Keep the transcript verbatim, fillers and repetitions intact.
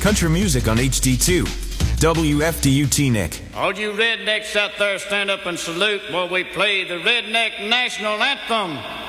Country music on H D two. W F D U Teaneck. All you rednecks out there, stand up and salute while we play the Redneck National Anthem.